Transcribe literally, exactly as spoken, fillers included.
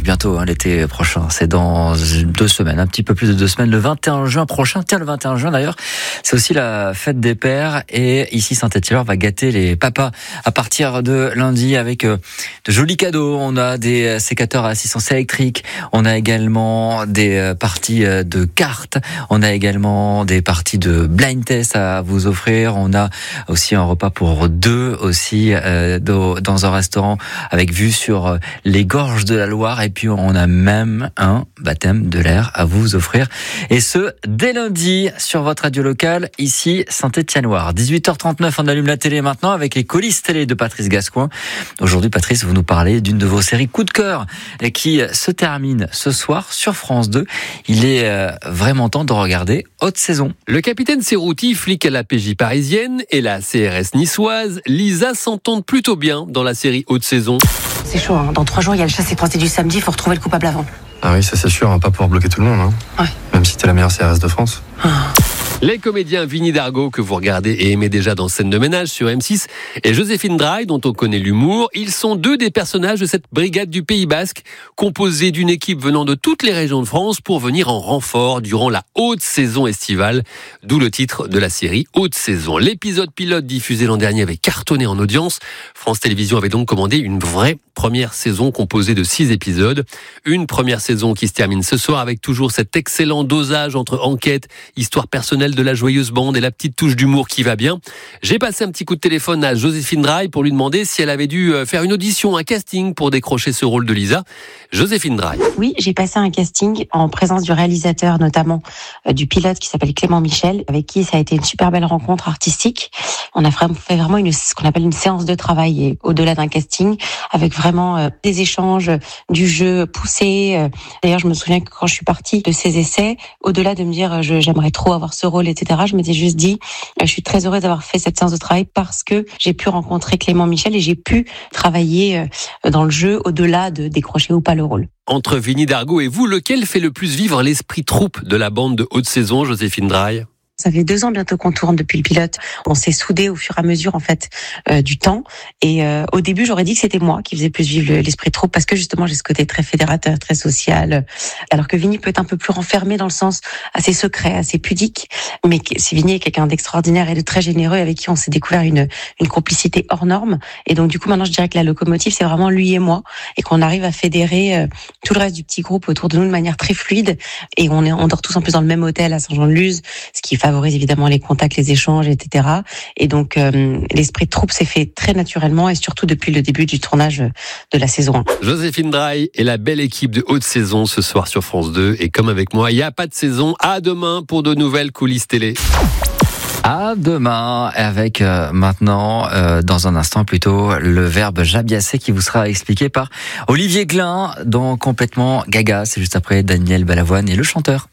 arrive bientôt, hein, l'été prochain. C'est dans deux semaines, un petit peu plus de deux semaines, le vingt et un juin prochain. Tiens, le vingt et un juin d'ailleurs, c'est aussi la fête des pères. Et ici, Saint-Étienne va gâter les papas à partir de lundi avec euh, de jolis cadeaux. On a des sécateurs à assistance électrique. On a également des euh, parties euh, de cartes. On a également des parties de blind test à vous offrir. On a aussi un repas pour deux aussi euh, dans un restaurant avec vue sur les gorges de la Loire. Et puis on a même un baptême de l'air à vous offrir. Et ce, dès lundi sur votre radio locale, ici Saint-Étienne-Loire. dix-huit heures trente-neuf, on allume la télé maintenant avec les coulisses télé de Patrice Gascoin. Aujourd'hui, Patrice, vous nous parlez d'une de vos séries coup de cœur qui se termine ce soir sur France deux. Il est vraiment temps de regarder Haute Saison. Le capitaine Serrouti, flic à la P J parisienne, et la C R S niçoise, Lisa s'entendent plutôt bien dans la série Haute Saison. C'est chaud, hein. Dans trois jours, il y a le chassé-croisé du samedi, il faut retrouver le coupable avant. Ah oui, ça c'est sûr, on va pas pouvoir bloquer tout le monde. Hein. Ouais. Même si t'es la meilleure C R S de France. Ah. Les comédiens Vinnie Dargaud, que vous regardez et aimez déjà dans Scène de ménage sur M six, et Joséphine Draille, dont on connaît l'humour, ils sont deux des personnages de cette brigade du Pays Basque, composée d'une équipe venant de toutes les régions de France pour venir en renfort durant la haute saison estivale, d'où le titre de la série Haute Saison. L'épisode pilote diffusé l'an dernier avait cartonné en audience. France Télévisions avait donc commandé une vraie première saison composée de six épisodes. Une première saison qui se termine ce soir avec toujours cet excellent dosage entre enquête, histoire personnelle de la joyeuse bande et la petite touche d'humour qui va bien. J'ai passé un petit coup de téléphone à Joséphine Draille pour lui demander si elle avait dû faire une audition, un casting pour décrocher ce rôle de Lisa. Joséphine Draille. Oui, j'ai passé un casting en présence du réalisateur, notamment euh, du pilote qui s'appelle Clément Michel, avec qui ça a été une super belle rencontre artistique. On a fait vraiment une, ce qu'on appelle une séance de travail, et au-delà d'un casting, avec vraiment euh, des échanges, du jeu poussé. Euh, d'ailleurs, je me souviens que quand je suis partie de ces essais, au-delà de me dire je, j'aimerais trop avoir ce rôle, et cetera, je m'étais juste dit, euh, je suis très heureuse d'avoir fait cette séance de travail parce que j'ai pu rencontrer Clément Michel et j'ai pu travailler euh, dans le jeu au-delà de décrocher ou pas le rôle. Entre Vinnie Dargaud et vous, lequel fait le plus vivre l'esprit troupe de la bande de Haute Saison, Joséphine Draille ? Ça fait deux ans bientôt qu'on tourne depuis le pilote. On s'est soudés au fur et à mesure en fait euh, du temps. Et euh, au début, j'aurais dit que c'était moi qui faisais plus vivre l'esprit de troupe parce que justement j'ai ce côté très fédérateur, très social. Alors que Vinnie peut être un peu plus renfermé dans le sens assez secret, assez pudique. Mais si Vinnie est quelqu'un d'extraordinaire et de très généreux avec qui on s'est découvert une une complicité hors norme. Et donc du coup maintenant je dirais que la locomotive c'est vraiment lui et moi et qu'on arrive à fédérer euh, tout le reste du petit groupe autour de nous de manière très fluide. Et on est on dort tous en plus dans le même hôtel à Saint-Jean-de-Luz, ce qui favorise évidemment les contacts, les échanges, et cetera. Et donc, euh, l'esprit de troupe s'est fait très naturellement et surtout depuis le début du tournage de la saison un. Joséphine Draille et la belle équipe de Haute Saison ce soir sur France deux. Et comme avec moi, il n'y a pas de saison. À demain pour de nouvelles coulisses télé. À demain avec euh, maintenant, euh, dans un instant plutôt, le verbe jabiasser qui vous sera expliqué par Olivier Glin dans Complètement Gaga. C'est juste après Daniel Balavoine et le chanteur.